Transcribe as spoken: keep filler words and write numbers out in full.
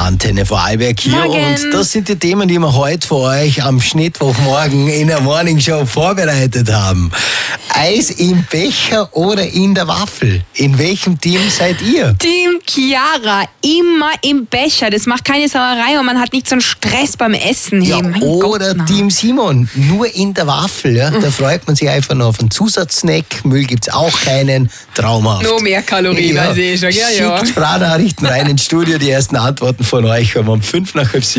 Antenne Vorarlberg hier. Morgen. Und das sind die Themen, die wir heute für euch am Schnittwochmorgen in der Morning Show vorbereitet haben. Eis im Becher oder in der Waffel? In welchem Team seid ihr? Team Chiara, immer im Becher. Das macht keine Sauerei und man hat nicht so einen Stress beim Essen. Ja, Hey, mein oder Gott, na. Team Simon, nur in der Waffel. Ja? Da freut man sich einfach noch auf einen Zusatzsnack. Müll gibt's auch keinen. Traumhaft. Noch mehr Kalorien, weiß ich schon. Ja, ja. Schickt Sprachnachrichten rein ins Studio. Die ersten Antworten von euch hören wir um fünf nach halb sieben.